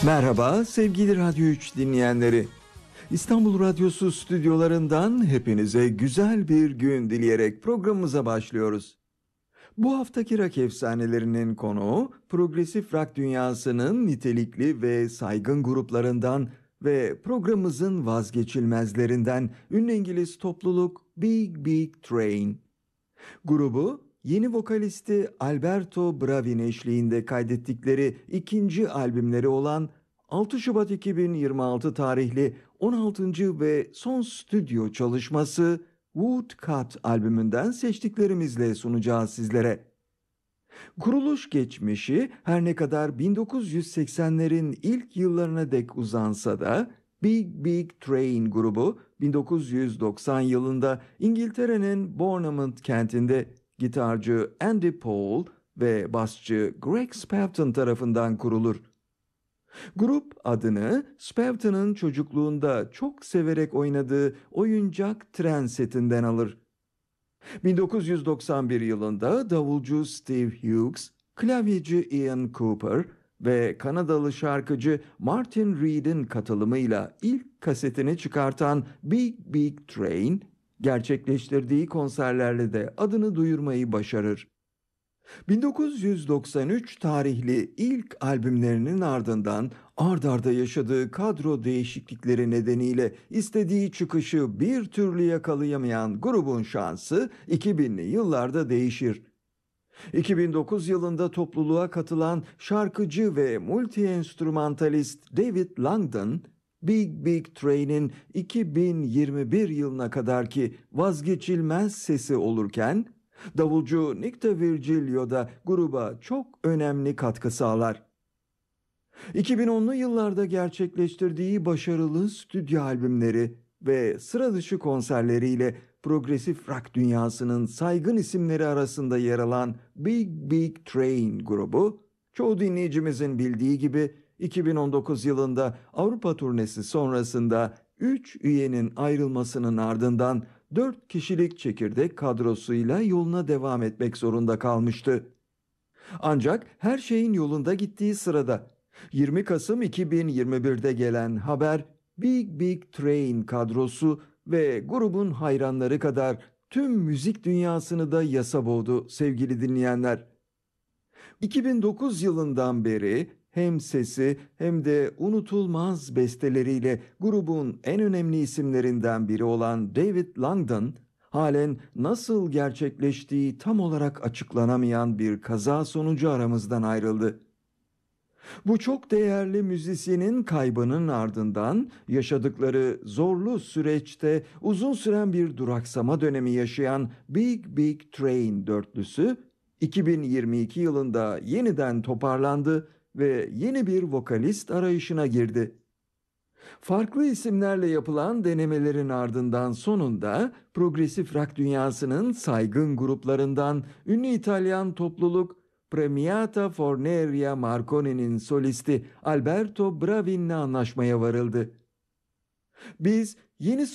Merhaba sevgili Radyo 3 dinleyenleri. İstanbul Radyosu stüdyolarından hepinize güzel bir gün dileyerek programımıza başlıyoruz. Bu haftaki rock efsanelerinin konuğu progresif rock dünyasının nitelikli ve saygın gruplarından ve programımızın vazgeçilmezlerinden ünlü İngiliz topluluk Big Big Train. Grubu yeni vokalisti Alberto Bravin eşliğinde kaydettikleri ikinci albümleri olan 6 Şubat 2026 tarihli 16. ve son stüdyo çalışması Woodcut albümünden seçtiklerimizle sunacağız sizlere. Kuruluş geçmişi her ne kadar 1980'lerin ilk yıllarına dek uzansa da Big Big Train grubu 1990 yılında İngiltere'nin Bournemouth kentinde gitarcı Andy Paul ve basçı Greg Spavton tarafından kurulur. Grup adını Spavton'ın çocukluğunda çok severek oynadığı oyuncak tren setinden alır. 1991 yılında davulcu Steve Hughes, klavyeci Ian Cooper ve Kanadalı şarkıcı Martin Reed'in katılımıyla ilk kasetini çıkartan Big Big Train, gerçekleştirdiği konserlerle de adını duyurmayı başarır. 1993 tarihli ilk albümlerinin ardından ard arda yaşadığı kadro değişiklikleri nedeniyle istediği çıkışı bir türlü yakalayamayan grubun şansı 2000'li yıllarda değişir. 2009 yılında topluluğa katılan şarkıcı ve multi-enstrümantalist David Langdon, Big Big Train'in 2021 yılına kadarki vazgeçilmez sesi olurken, davulcu Nick DeVirgilio da gruba çok önemli katkı sağlar. 2010'lu yıllarda gerçekleştirdiği başarılı stüdyo albümleri ve sıra dışı konserleriyle progresif rock dünyasının saygın isimleri arasında yer alan Big Big Train grubu, çoğu dinleyicimizin bildiği gibi 2019 yılında Avrupa turnesi sonrasında 3 üyenin ayrılmasının ardından 4 kişilik çekirdek kadrosuyla yoluna devam etmek zorunda kalmıştı. Ancak her şeyin yolunda gittiği sırada 20 Kasım 2021'de gelen haber Big Big Train kadrosu ve grubun hayranları kadar tüm müzik dünyasını da yasa boğdu sevgili dinleyenler. 2009 yılından beri hem sesi hem de unutulmaz besteleriyle grubun en önemli isimlerinden biri olan David Langdon, halen nasıl gerçekleştiği tam olarak açıklanamayan bir kaza sonucu aramızdan ayrıldı. Bu çok değerli müzisyenin kaybının ardından yaşadıkları zorlu süreçte uzun süren bir duraksama dönemi yaşayan Big Big Train dörtlüsü 2022 yılında yeniden toparlandı ve yeni bir vokalist arayışına girdi. Farklı isimlerle yapılan denemelerin ardından sonunda progresif rock dünyasının saygın gruplarından ünlü İtalyan topluluk Premiata Forneria Marconi'nin solisti Alberto Bravin'le anlaşmaya varıldı. Biz yeni